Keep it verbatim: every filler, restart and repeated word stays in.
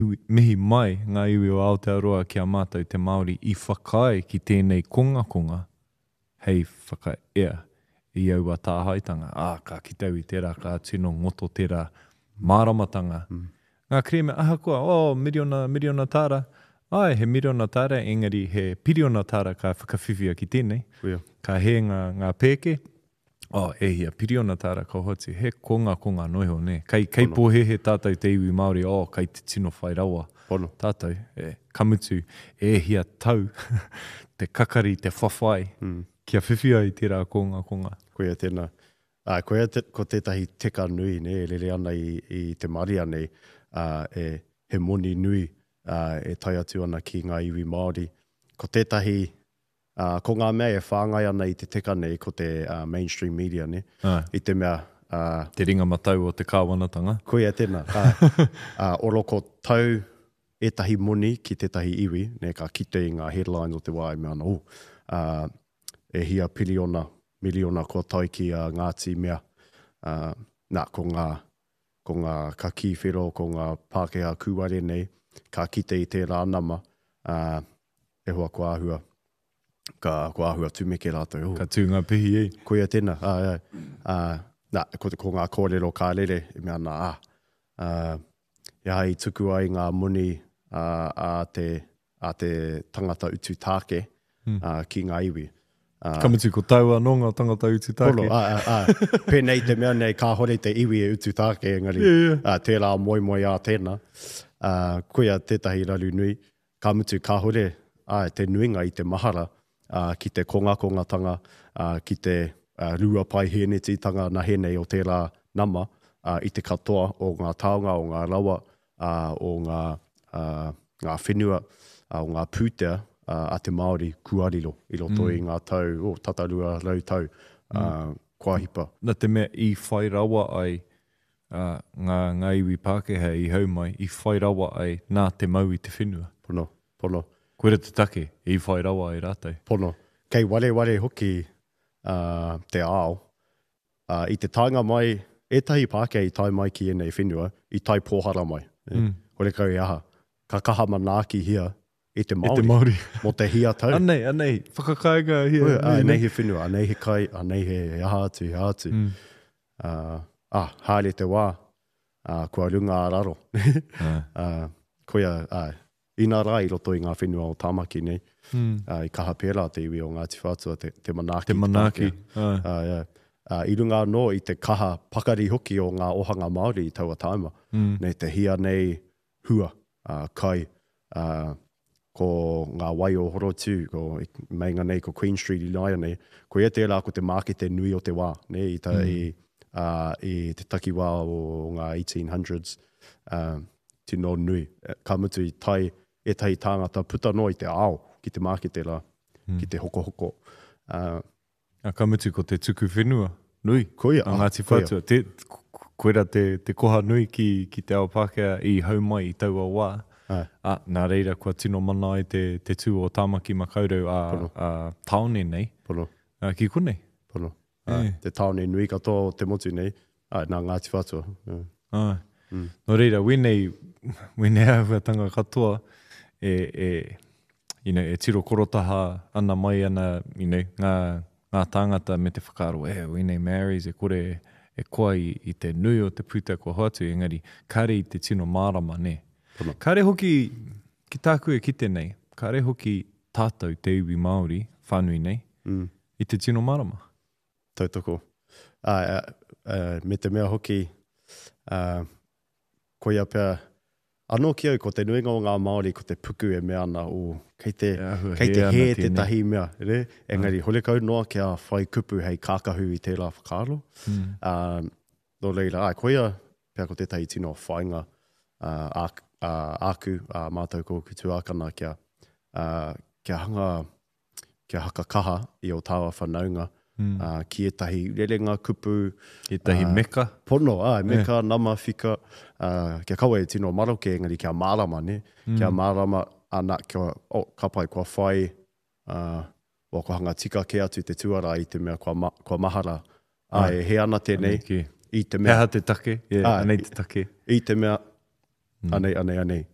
mihi mai ngā iwi o Aotearoa ki a mātou te Māori i whakai ki tēnei konga konga hei whakaea i aua tāhaitanga. Ah, ka kitau i tērā, ka tino ngoto tērā māramatanga. Mm. Ngā kreme ahakoa, oh, miriona, miriona tāra. Ai, he miriona tāra, engari he piriona tāra ka whakawhiwhia ki tēnei. Yeah. Ka he ngā, ngā pēke, oh, e hia piriona tāra ka hoti, he konga konga noiho, ne. Kai, kai pōhe he tātou te iwi Māori, oh, kai te tino whai rawa. Pono. Tātou, e, kamutu, e hia tau, te kakari, te whawhai, mm. kia whiwhia i tērā konga konga. Koia tēnā. Ah, koia te, ko tētahi teka nui, ne, e lele ana i, i te Maria nei, uh, e, he moni nui, uh, e tai atu ana ki ngā iwi Māori. Ko tētahi, uh, ko ngā mea e whāngai ana i te teka nei, ko te uh, mainstream media, ne, ah. i te mea... Uh, te ringa matau o te kāwanatanga. Koia tēnā. Uh, uh, oroko tau etahi moni ki tētahi iwi, ne, ka kite i ngā headlines o te wai, mea ana, oh, uh, e hia piliona, miliona ko tai ki a uh, Ngāti mea. Uh, nā, ko ngā, ko ngā kaki whiro, ko ngā Pākehā kuare nei, ka kite i tērā nama, uh, e hoa ko āhua, ka ko āhua tūmeke rātou. Oh. Ka tū ngā pihi e. Koia tēnā. Uh, uh, uh, nā, ko, ko ngā kōrero kā rere, e mea nā, ah, uh, ia i tuku ai ngā muni uh, a, te, a te tangata utu tāke mm. uh, ki ngā iwi. Uh, Kamutu ko taua nonga tangata utu tāke. Polo, a, a, a. Pēnei te mea nei ka hore te iwi e utu tāke, engari, yeah, yeah. Uh, tērā moi moi a tēnā. Uh, koia tētahi raru nui, kamutu ka hore a, te nuinga i te mahara, uh, ki te konga konga tanga, uh, ki te uh, rua pai heneti tanga na henei o tērā nama, uh, i te katoa o ngā taonga, o ngā rawa, uh, o ngā, uh, ngā whenua, uh, o ngā pūtea, Uh, a te Māori kuariro i roto mm. i ngā tau, o oh, tatarua rau tau, uh, mm. kua hipa. Nā te mea i whai rawa ai uh, ngā, ngā iwi Pākehā i hau mai, i whai rawa ai nā te mau i te whenua. Pono, pono. Koera te take, i whai rawa ai rātou. Pono. Kei ware ware hoki uh, te ao, uh, i te tainga mai, e tahi Pākehā i tai mai ki enei whenua, i tai pōhara mai. Mm. Hore kau i aha. Ka kaha manaki hia, I te Māori. I te Māori. Mo te hia tau. Anei, anei. Whakakainga hia. Oia, anei he whenua, anei he kai, anei he aha atu, aha atu. Mm. Uh, ah, haere te wā. Uh, kua runga araro. uh. uh, koia, uh, ina rai roto i ngā whenua o Tāmaki nei. Mm. Uh, I kaha pērā te iwi o Ngāti Whātua, te, te manaki. Te manaki. Uh. Uh, yeah. uh, I runga no i te kaha pakari hoki o ngā ohanga Māori i taua taima. Mm. Nei te hia nei hua, uh, kai, uh, ko ngā wai o horotu, ko meinga nei, ko Queen Street i Laia nei, ko ia tērā ko te mākete nui o te wā, ne, i, ta, mm. i, uh, i te taki wā o ngā eighteen hundreds, uh, tino nui. Ka mutu i tai, e tai tāngata puta no i te ao, ki te mākete rā, mm. ki te hoko hoko. Uh, A ka mutu ko te tuku whenua, nui, koia, a Ngāti Whātua. Te, koera te, te koha nui ki, ki te ao Pākehā i hau mai i taua wā. Ah. Ah, nā reira, kua tino mana i te, te tū o Tāmaki Makaurau a, a taone nei. Pono. A, ki kone? Pono. Ah, e. Te taone nui katoa o te motu nei. Ah, nā Ngāti Whātua. Yeah. Ah. Mm. Nō reira, wenei, wenei ahuatanga katoa, e, e, you know, e tiro korotaha ana mai ana, you know, ngā, ngā tāngata me te whakaro, e, wenei marries, e kore, e koa i, i te nui o te puta ko hoatu, engari, kare i te tino mārama, ne. Pono. Kare hoki, ki tāku e kite nei, kare hoki tātou te iwi Māori, whānui nei, mm. i te tino marama. Tautoko. Uh, uh, uh, me te mea hoki, uh, koia pia, anō ki au, ko te nuinga o ngā Māori, ko te puku e mea ana, o kei te, yeah, kei te he te tahi mea, re? Engari, uh. hole kau noa kia whai kupu hei kākahu i tērā whakaro. Mm. Uh, no reira, ai, koia pia ko te tahi tino whainga, uh, ak, Uh, aku a uh, mātou ko kutu ākana kia, uh, kia hanga, kia haka kaha i o tāua whanaunga, mm. uh, ki etahi rerenga kupu. Etahi uh, meka. Pono, ai, meka, yeah. nama, whika, uh, kia kaua e tino maroke, engari kia mārama, ne? Mm. Kia mārama, ana, kia, oh, kapai, kua whai, uh, o kua hanga tika ke atu te tuara i te mea kua, ma, kua mahara. Ai, ah. he ana tēnei, i te mea. Heha te take, yeah, anei te take. I te mea, Mm. Anei, anei, anei.